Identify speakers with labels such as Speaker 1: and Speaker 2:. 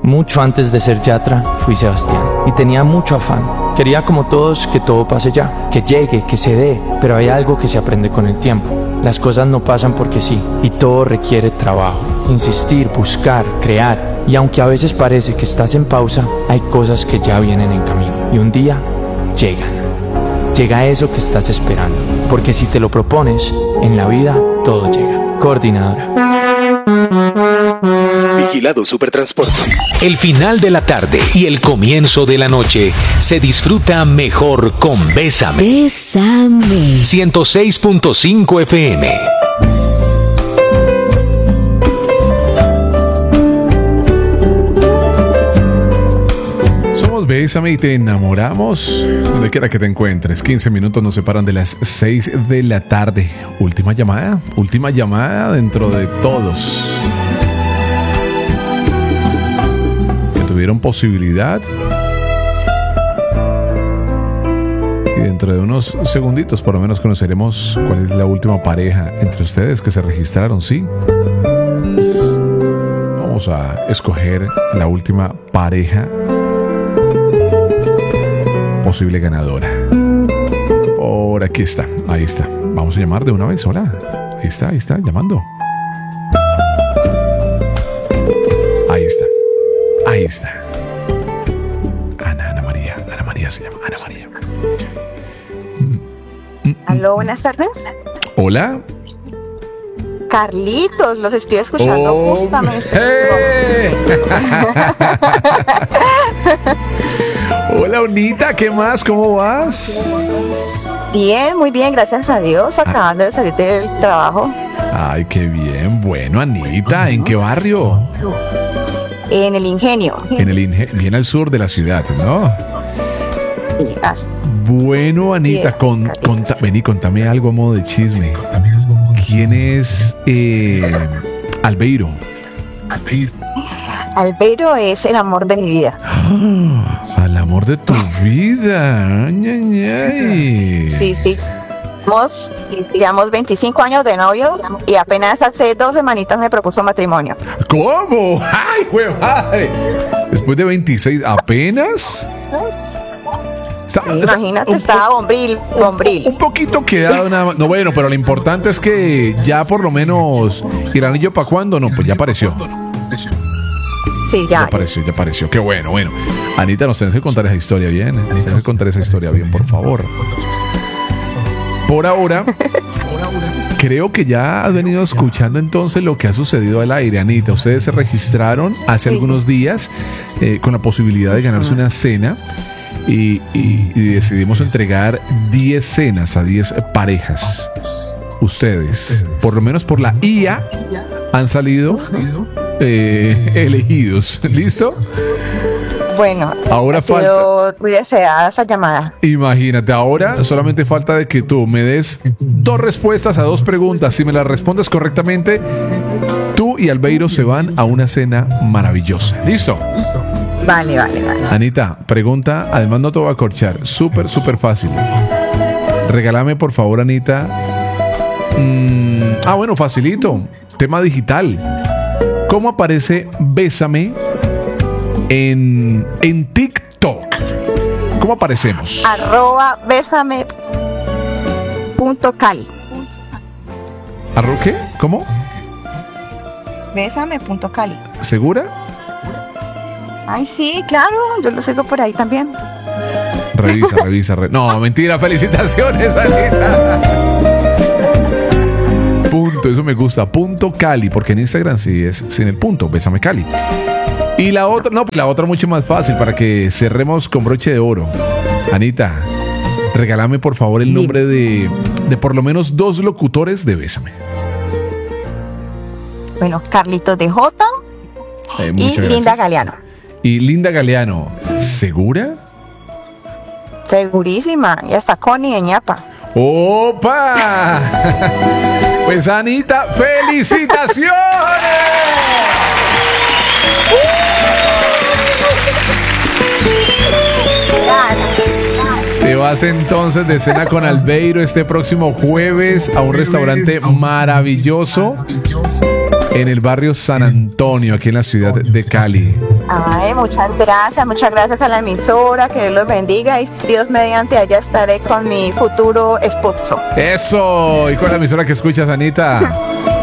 Speaker 1: Mucho antes de ser Yatra, fui Sebastián y tenía mucho afán. Quería como todos que todo pase ya, que llegue, que se dé, pero hay algo que se aprende con el tiempo. Las cosas no pasan porque sí, y todo requiere trabajo, insistir, buscar, crear. Y aunque a veces parece que estás en pausa, hay cosas que ya vienen en camino. Y un día, llegan. Llega eso que estás esperando, porque si te lo propones, en la vida todo llega. Coordinadora.
Speaker 2: Vigilado Supertransporte.
Speaker 3: El final de la tarde y el comienzo de la noche se disfruta mejor con Bésame.
Speaker 4: Bésame.
Speaker 3: 106.5 FM.
Speaker 5: Somos Bésame y te enamoramos donde quiera que te encuentres. 15 minutos nos separan de las 6 de la tarde. Última llamada dentro de todos que tuvieron posibilidad. Y dentro de unos segunditos por lo menos conoceremos cuál es la última pareja entre ustedes que se registraron, ¿sí? Vamos a escoger la última pareja posible ganadora. Por aquí está, ahí está. Vamos a llamar de una vez, hola. Ahí está, llamando. Ahí está. Ana María se llama, Ana María.
Speaker 6: Aló, buenas tardes.
Speaker 5: Hola.
Speaker 6: Carlitos, los estoy escuchando justamente.
Speaker 5: ¡Hey! Hola, Unita, ¿qué más? ¿Cómo vas?
Speaker 6: Bien, muy bien, gracias a Dios, acabando de salir del trabajo.
Speaker 5: Ay, qué bien. Bueno, Anita, ¿en qué barrio?
Speaker 6: En el Ingenio.
Speaker 5: Bien al sur de la ciudad, ¿no?
Speaker 6: Sí,
Speaker 5: Bueno, Anita, contame algo a modo de chisme. ¿Quién es Albeiro?
Speaker 6: Albeiro es el amor de mi vida.
Speaker 5: Al amor de tu vida. Ay.
Speaker 6: Sí. Llevamos 25 años de novio y apenas hace 2 semanitas me propuso matrimonio.
Speaker 5: ¿Cómo? ¡Ay, ay! Después de 26, ¿apenas?
Speaker 6: Imagínate, estaba bombril.
Speaker 5: Un poquito quedado nada más. No, bueno, pero lo importante es que ya por lo menos. ¿Y el anillo para cuándo? No, pues ya apareció.
Speaker 6: Sí, ya.
Speaker 5: Ya apareció. Qué bueno. Anita, nos tenés que contar esa historia bien. Por favor. Por ahora, creo que ya has venido escuchando entonces lo que ha sucedido al aire, Anita. Ustedes se registraron hace algunos días con la posibilidad de ganarse una cena. Y decidimos entregar 10 cenas a 10 parejas. Ustedes, por lo menos por la IA, han salido elegidos. ¿Listo?
Speaker 6: Bueno,
Speaker 5: ahora falta.
Speaker 6: Muy deseada esa llamada.
Speaker 5: Imagínate, ahora solamente falta de que tú me des 2 respuestas a 2 preguntas. Si me las respondes correctamente, tú y Albeiro se van a una cena maravillosa. ¿Listo?
Speaker 6: Vale.
Speaker 5: Anita, pregunta, además no te voy a corchar, súper fácil. Regálame por favor, Anita. Bueno, facilito. Tema digital. ¿Cómo aparece Bésame en TikTok? ¿Cómo aparecemos?
Speaker 6: @bésame.cali.
Speaker 5: ¿Qué? ¿Cómo?
Speaker 6: Bésame.cali.
Speaker 5: ¿Segura?
Speaker 6: Ay, sí, claro, yo lo sigo por ahí también.
Speaker 5: Revisa. No, mentira, felicitaciones, Anita. Punto, eso me gusta. .cali, porque en Instagram sí es sin el punto, Bésame Cali. Y la otra mucho más fácil para que cerremos con broche de oro. Anita, regálame por favor el nombre de por lo menos 2 locutores de Bésame.
Speaker 6: Bueno, Carlitos de J y Linda Galeano.
Speaker 5: Y Linda Galeano, ¿segura?
Speaker 6: Segurísima, y hasta Connie de ñapa.
Speaker 5: ¡Opa! Pues Anita, ¡felicitaciones! vas entonces de cena con Albeiro este próximo jueves a un restaurante maravilloso en el barrio San Antonio, aquí en la ciudad de Cali.
Speaker 6: Ay, muchas gracias a la emisora, que Dios los bendiga y Dios mediante allá estaré con mi futuro esposo.
Speaker 5: Eso, ¿y con la emisora que escuchas, Anita?